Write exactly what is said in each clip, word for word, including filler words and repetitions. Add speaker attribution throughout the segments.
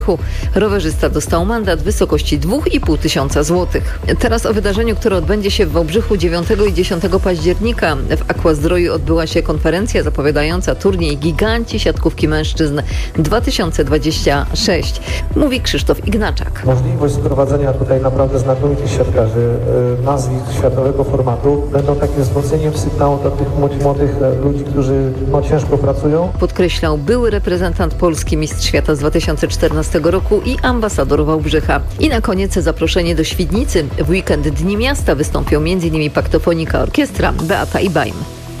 Speaker 1: Rowerzysta dostał mandat w wysokości dwa i pół tysiąca złotych. Teraz o wydarzeniu, które odbędzie się w Wałbrzychu dziewiątego i dziesiątego października. W Aquazdroju odbyła się konferencja zapowiadająca turniej Giganci Siatkówki Mężczyzn dwa tysiące dwudziesty szósty. Mówi Krzysztof Ignaczak.
Speaker 2: Możliwość sprowadzenia tutaj naprawdę znakomitych siatkarzy, nazwisk światowego formatu będą takim wzmocnieniem sygnału do tych młodych ludzi, którzy no, ciężko pracują.
Speaker 1: Podkreślał były reprezentant Polski, mistrz świata z dwa tysiące czternastego roku i ambasador Wałbrzycha. I na koniec zaproszenie do Świdnicy. W weekend Dni Miasta wystąpią między innymi Paktofonika Orkiestra, Beata i Bajm.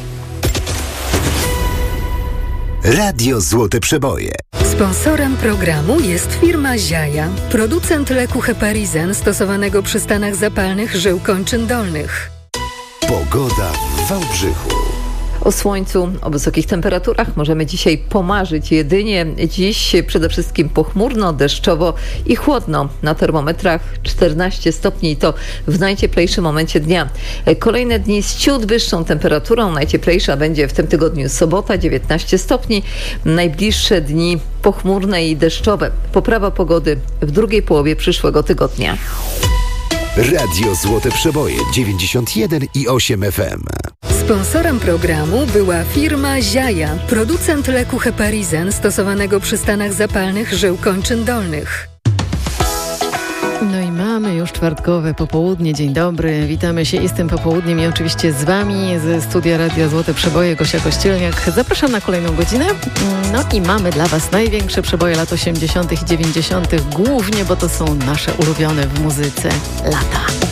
Speaker 3: Radio Złote Przeboje.
Speaker 4: Sponsorem programu jest firma Ziaja, producent leku Heparizen stosowanego przy stanach zapalnych żył kończyn dolnych.
Speaker 3: Pogoda w Wałbrzychu.
Speaker 1: O słońcu, o wysokich temperaturach możemy dzisiaj pomarzyć jedynie. Dziś przede wszystkim pochmurno, deszczowo i chłodno. Na termometrach czternaście stopni, to w najcieplejszym momencie dnia. Kolejne dni z ciut wyższą temperaturą. Najcieplejsza będzie w tym tygodniu sobota, dziewiętnaście stopni. Najbliższe dni pochmurne i deszczowe. Poprawa pogody w drugiej połowie przyszłego tygodnia.
Speaker 3: Radio Złote Przeboje dziewięćdziesiąt jeden i osiem F M.
Speaker 4: Sponsorem programu była firma Ziaja, producent leku Heparizen stosowanego przy stanach zapalnych żył kończyn dolnych.
Speaker 5: No i mamy już czwartkowe popołudnie. Dzień dobry, witamy się i z tym popołudniem i oczywiście z Wami ze studia Radia Złote Przeboje, Gosia Kościelniak. Zapraszam na kolejną godzinę. No i mamy dla Was największe przeboje lat osiemdziesiątych i dziewięćdziesiątych, głównie, bo to są nasze ulubione w muzyce lata.